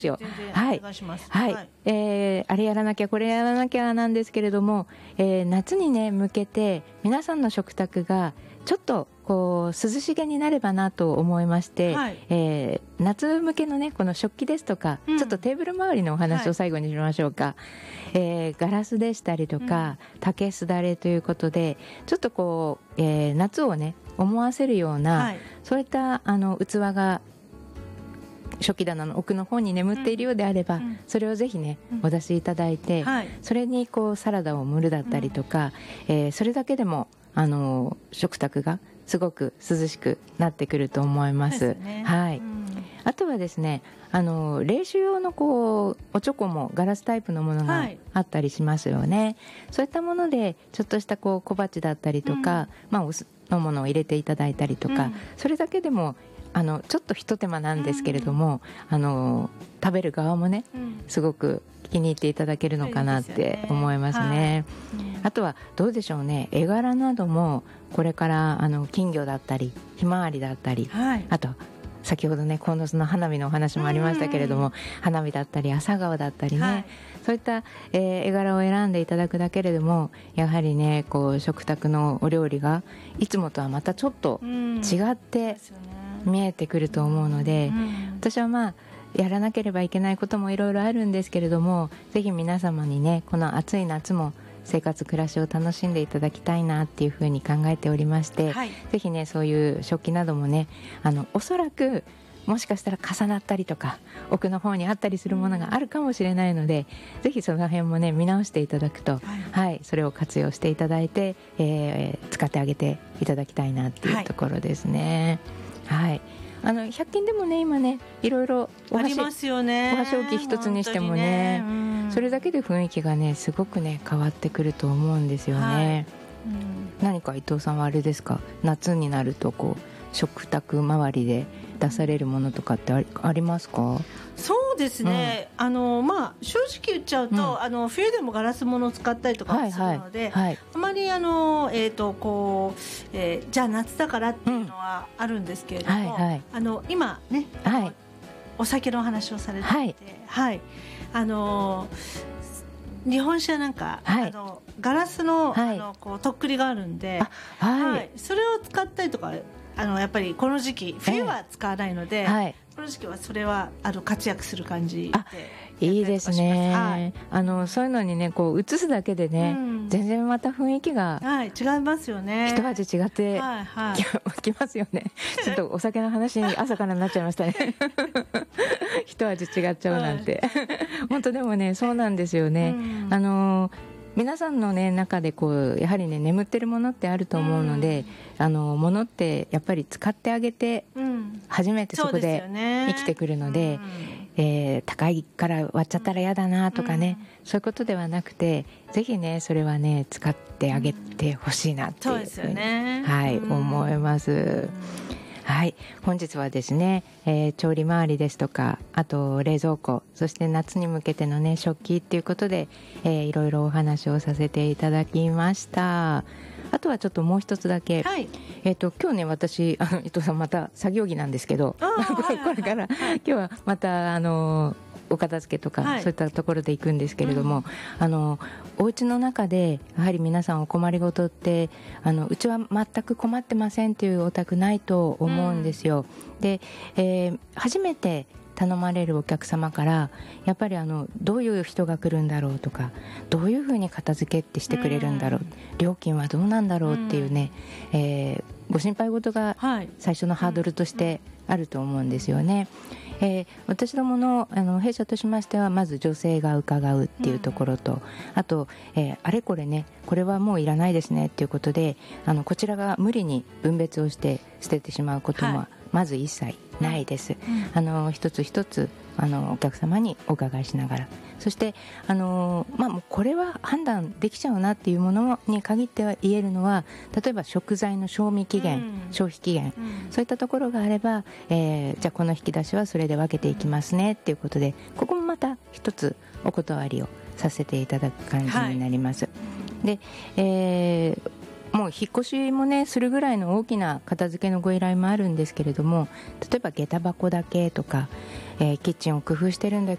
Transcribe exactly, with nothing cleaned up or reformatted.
よ。 全然はい、 お願いします。 はい、はい、えー、あれやらなきゃこれやらなきゃなんですけれども、えー、夏にね向けて皆さんの食卓がちょっとこう涼しげになればなと思いまして、はい、えー、夏向けのねこの食器ですとか、うん、ちょっとテーブル周りのお話を最後にしましょうか。はい、えー、ガラスでしたりとか、うん、竹すだれということでちょっとこう、えー、夏をね思わせるような、はい、そういったあの器が食器棚の奥の方に眠っているようであれば、うん、それをぜひね、うん、お出しいただいて、はい、それにこうサラダを盛るだったりとか、うん、えー、それだけでもあの食卓がすごく涼しくなってくると思います。ね、はい、うん、あとはですねあの冷酒用のこうおちょこもガラスタイプのものがあったりしますよね。はい、そういったものでちょっとしたこう小鉢だったりとか、うん、まあ、お酢のものを入れていただいたりとか、うん、それだけでもあのちょっとひと手間なんですけれども、うん、あの食べる側もね、うん、すごく気に入っていただけるのかなって思いますね。いいですよね。はい、あとはどうでしょうね、絵柄などもこれからあの金魚だったりひまわりだったり、はい、あと先ほどね鴻巣の花火のお話もありましたけれども、うん、花火だったり朝顔だったりね、はい、そういった、えー、絵柄を選んでいただくだけれどもやはりねこう食卓のお料理がいつもとはまたちょっと違って見えてくると思うので、うんうん、私はまあやらなければいけないこともいろいろあるんですけれども、ぜひ皆様にねこの暑い夏も生活暮らしを楽しんでいただきたいなっていうふうに考えておりまして、はい、ぜひねそういう食器などもねあのおそらくもしかしたら重なったりとか奥の方にあったりするものがあるかもしれないので、うん、ぜひその辺もね見直していただくと、はいはい、それを活用していただいて、えー、使ってあげていただきたいなっていうところですね。はい、はい、あのひゃく均でもね今ねいろいろお箸、ありますよね、お箸置き一つにしても ね, ね、うん、それだけで雰囲気がねすごくね変わってくると思うんですよね。はい、うん、何か伊藤さんはあれですか、夏になるとこう食卓周りで出されるものとかってあ り, ありますか？ そうですね、うん、あのまあ、正直言っちゃうと、うん、あの冬でもガラス物を使ったりとかするので、はいはいはい、あまりあの、えーとこうえー、じゃあ夏だからっていうのはあるんですけれども、うんはいはい、あの今ね、はい、お酒の話をされていて、はいはい、あの日本酒なんか、はい、あのガラス の,、はい、あのこうとっくりがあるんで、はいはい、それを使ったりとかあのやっぱりこの時期冬は使わないので、えーはい、この時期はそれはあの活躍する感じでいいですね。はい、あのそういうのにねこう映すだけでね、うん、全然また雰囲気が、 はい、違いますよね。 一味違ってき、はいはい、きますよね。ちょっとお酒の話に朝からなっちゃいましたね。一味違っちゃうなんて、はい、本当でもねそうなんですよね。うん、あの皆さんの、ね、中でこうやはりね眠ってるものってあると思うので、うん、あの物ってやっぱり使ってあげて、うん、初めてそこで生きてくるので、うんえー、高いから割っちゃったら嫌だなとかね、うん、そういうことではなくてぜひねそれはね使ってあげてほしいなっていうふうに、うん、そうですよね、はい、うん、思います。うんはい、本日はですね、えー、調理周りですとかあと冷蔵庫そして夏に向けてのね食器っていうことで、えー、いろいろお話をさせていただきました。あとはちょっともう一つだけ、はい、えーと、今日ね私あの伊藤さんまた作業着なんですけどこれから、はい、今日はまたあのお片付けとか、はい、そういったところで行くんですけれども、うん、あのお家の中でやはり皆さんお困りごとってあのうちは全く困ってませんっていうお宅ないと思うんですよ。うん、で、えー、初めて頼まれるお客様からやっぱりあのどういう人が来るんだろうとかどういうふうに片付けってしてくれるんだろう、うん、料金はどうなんだろうっていうね、うんえー、ご心配事が最初のハードルとしてあると思うんですよね。えー、私ども の, あの弊社としましてはまず女性が伺うっていうところと、うん、あと、えー、あれこれねこれはもういらないですねっていうことであのこちらが無理に分別をして捨ててしまうこともまず一切ないです。うん、あの一つ一つあのお客様にお伺いしながらそしてあの、まあ、もうこれは判断できちゃうなっていうものに限っては言えるのは例えば食材の賞味期限、うん、消費期限、うん、そういったところがあれば、えー、じゃあこの引き出しはそれで分けていきますねっていうことでここもまた一つお断りをさせていただく感じになります。はい、で、えーもう引っ越しもねするぐらいの大きな片付けのご依頼もあるんですけれども例えば下駄箱だけとか、 えー、キッチンを工夫してるんだ